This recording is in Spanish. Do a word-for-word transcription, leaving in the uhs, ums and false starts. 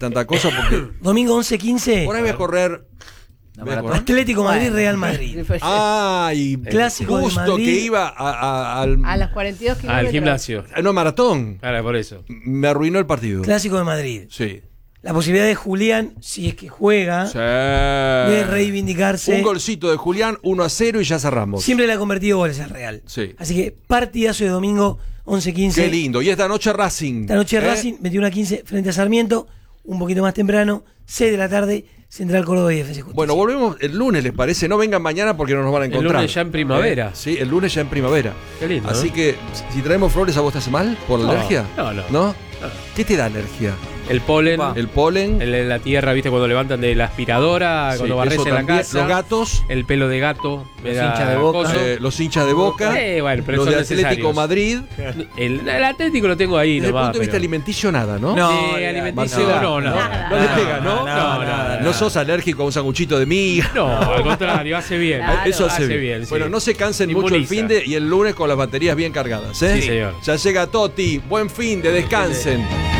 tanta cosa porque... Domingo once quince. Por ahí voy a correr... ¿La voy a maratón? correr. Atlético Madrid, Real Madrid. Ay, Clásico de justo Madrid. que iba a, a- al... A las cuarenta y dos kilómetros. Al gimnasio. No, maratón. Claro, por eso. Me arruinó el partido. Clásico de Madrid. Sí. La posibilidad de Julián, si es que juega, Sí. de reivindicarse. Un golcito de Julián, uno a cero y ya cerramos. Siempre le ha convertido goles al Real. Sí. Así que partidazo de domingo once quince. Qué lindo. Y esta noche Racing. Esta noche ¿eh? Racing, veintiuno a quince frente a Sarmiento. Un poquito más temprano, seis de la tarde, Central Córdoba y Defensa y Justicia. Bueno, volvemos el lunes, ¿les parece? No vengan mañana porque no nos van a El encontrar. lunes ya en primavera. ¿Eh? Sí, el lunes ya en primavera. Qué lindo. Así ¿no? que, si traemos flores, ¿a vos te hace mal por la No, alergia? no, no. ¿No? ¿Qué te da alergia? El polen, El polen. el, la tierra, ¿viste? Cuando levantan de la aspiradora, Sí, cuando barres eso en la también. casa. Los gatos. El pelo de gato. me Los da hinchas de Boca. coso. eh, los hinchas de Boca. Eh, bueno, pero los son de Atlético necesarios. Madrid. El, el Atlético lo tengo ahí Desde el nomás. punto de vista pero- alimenticio, nada, ¿no? No, Sí, no, alimenticio, Marcela, no, no. Nada. No le pega, ¿no? No, no, no, No sos alérgico a un sanguchito de miga. No, al contrario, hace bien. Claro. Eso hace, bien. sí. Bueno, no se cansen mucho el Inmuniza. fin de y el lunes con las baterías bien cargadas, ¿eh? Sí, señor. Ya llega Toti. Buen fin de descansen.